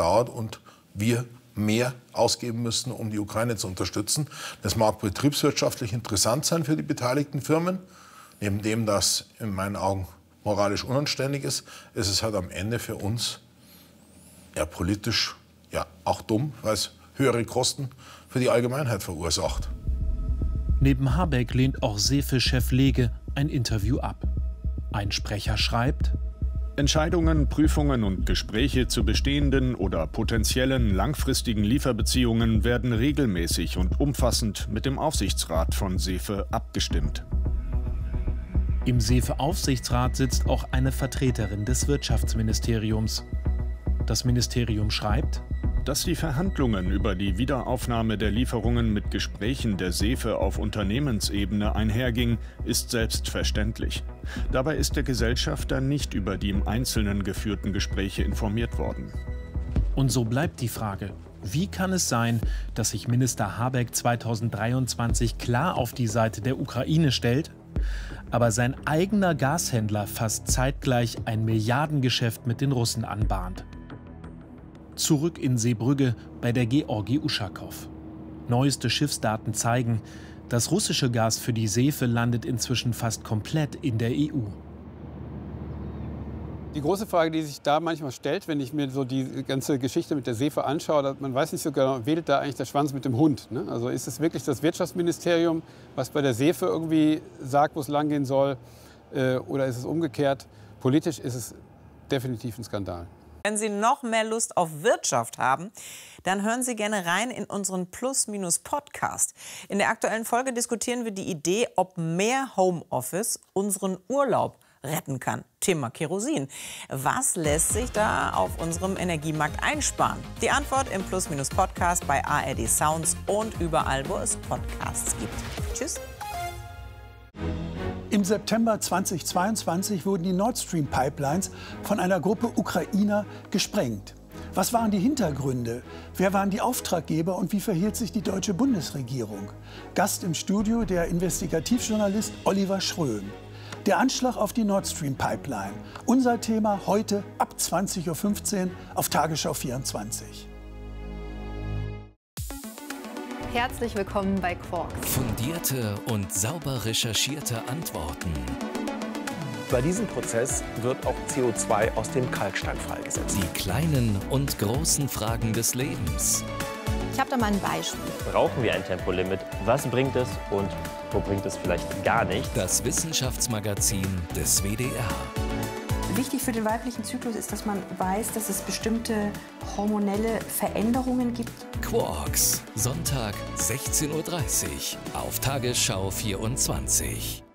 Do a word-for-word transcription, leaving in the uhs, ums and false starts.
dauert und wir mehr ausgeben müssen, um die Ukraine zu unterstützen. Das mag betriebswirtschaftlich interessant sein für die beteiligten Firmen. Neben dem, das in meinen Augen moralisch unanständig ist, ist es halt am Ende für uns ja politisch ja auch dumm, weil es höhere Kosten für die Allgemeinheit verursacht. Neben Habeck lehnt auch SEFE-Chef Lege ein Interview ab. Ein Sprecher schreibt: Entscheidungen, Prüfungen und Gespräche zu bestehenden oder potenziellen langfristigen Lieferbeziehungen werden regelmäßig und umfassend mit dem Aufsichtsrat von SEFE abgestimmt. Im SEFE-Aufsichtsrat sitzt auch eine Vertreterin des Wirtschaftsministeriums. Das Ministerium schreibt: Dass die Verhandlungen über die Wiederaufnahme der Lieferungen mit Gesprächen der SEFE auf Unternehmensebene einherging, ist selbstverständlich. Dabei ist der Gesellschafter nicht über die im Einzelnen geführten Gespräche informiert worden. Und so bleibt die Frage: Wie kann es sein, dass sich Minister Habeck zweitausenddreiundzwanzig klar auf die Seite der Ukraine stellt, aber sein eigener Gashändler fast zeitgleich ein Milliardengeschäft mit den Russen anbahnt? Zurück in Seebrügge bei der Georgi Uschakow. Neueste Schiffsdaten zeigen, das russische Gas für die SEFE landet inzwischen fast komplett in der E U. Die große Frage, die sich da manchmal stellt, wenn ich mir so die ganze Geschichte mit der SEFE anschaue, dass man weiß nicht so genau, wedelt da eigentlich der Schwanz mit dem Hund, ne? Also ist es wirklich das Wirtschaftsministerium, was bei der SEFE irgendwie sagt, wo es langgehen soll, äh, oder ist es umgekehrt? Politisch ist es definitiv ein Skandal. Wenn Sie noch mehr Lust auf Wirtschaft haben, dann hören Sie gerne rein in unseren Plus-Minus-Podcast. In der aktuellen Folge diskutieren wir die Idee, ob mehr Homeoffice unseren Urlaub retten kann. Thema Kerosin. Was lässt sich da auf unserem Energiemarkt einsparen? Die Antwort im Plus-Minus-Podcast bei A R D Sounds und überall, wo es Podcasts gibt. Tschüss. Im September zweitausendzweiundzwanzig wurden die Nord Stream Pipelines von einer Gruppe Ukrainer gesprengt. Was waren die Hintergründe? Wer waren die Auftraggeber und wie verhielt sich die deutsche Bundesregierung? Gast im Studio der Investigativjournalist Oliver Schröm. Der Anschlag auf die Nord Stream Pipeline. Unser Thema heute ab zwanzig Uhr fünfzehn auf Tagesschau vierundzwanzig. Herzlich willkommen bei Quarks. Fundierte und sauber recherchierte Antworten. Bei diesem Prozess wird auch C O zwei aus dem Kalkstein freigesetzt. Die kleinen und großen Fragen des Lebens. Ich habe da mal ein Beispiel. Brauchen wir ein Tempolimit? Was bringt es und wo bringt es vielleicht gar nicht? Das Wissenschaftsmagazin des W D R. Wichtig für den weiblichen Zyklus ist, dass man weiß, dass es bestimmte hormonelle Veränderungen gibt. Quarks, Sonntag sechzehn Uhr dreißig auf Tagesschau vierundzwanzig.